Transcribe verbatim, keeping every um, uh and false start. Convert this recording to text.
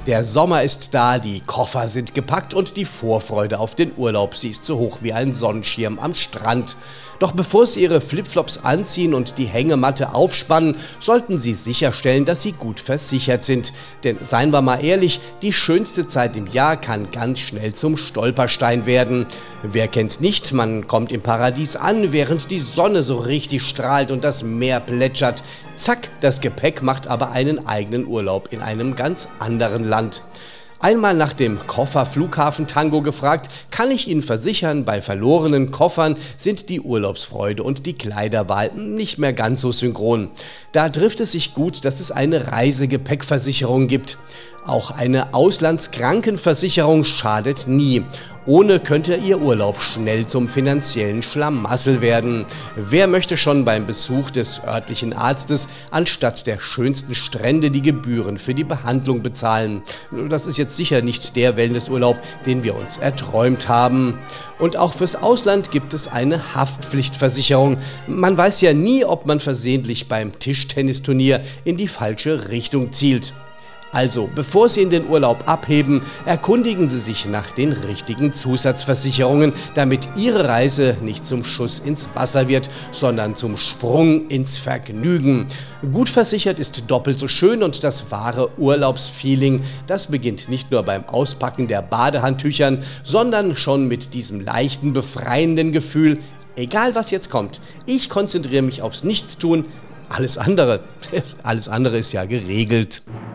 Der Sommer ist da, die Koffer sind gepackt und die Vorfreude auf den Urlaub, sie ist so hoch wie ein Sonnenschirm am Strand. Doch bevor Sie Ihre Flipflops anziehen und die Hängematte aufspannen, sollten Sie sicherstellen, dass Sie gut versichert sind. Denn seien wir mal ehrlich, die schönste Zeit im Jahr kann ganz schnell zum Stolperstein werden. Wer kennt's nicht, man kommt im Paradies an, während die Sonne so richtig strahlt und das Meer plätschert. Zack, das Gepäck macht aber einen eigenen Urlaub in einem ganz anderen Land. Einmal nach dem Koffer-Flughafen-Tango gefragt, kann ich Ihnen versichern, bei verlorenen Koffern sind die Urlaubsfreude und die Kleiderwahl nicht mehr ganz so synchron. Da trifft es sich gut, dass es eine Reisegepäckversicherung gibt. Auch eine Auslandskrankenversicherung schadet nie. Ohne könnte Ihr Urlaub schnell zum finanziellen Schlamassel werden. Wer möchte schon beim Besuch des örtlichen Arztes anstatt der schönsten Strände die Gebühren für die Behandlung bezahlen? Das ist jetzt sicher nicht der Wellnessurlaub, den wir uns erträumt haben. Und auch fürs Ausland gibt es eine Haftpflichtversicherung. Man weiß ja nie, ob man versehentlich beim Tischtennisturnier in die falsche Richtung zielt. Also, bevor Sie in den Urlaub abheben, erkundigen Sie sich nach den richtigen Zusatzversicherungen, damit Ihre Reise nicht zum Schuss ins Wasser wird, sondern zum Sprung ins Vergnügen. Gut versichert ist doppelt so schön und das wahre Urlaubsfeeling, das beginnt nicht nur beim Auspacken der Badehandtüchern, sondern schon mit diesem leichten, befreienden Gefühl, egal was jetzt kommt, ich konzentriere mich aufs Nichtstun, alles andere, alles andere ist ja geregelt.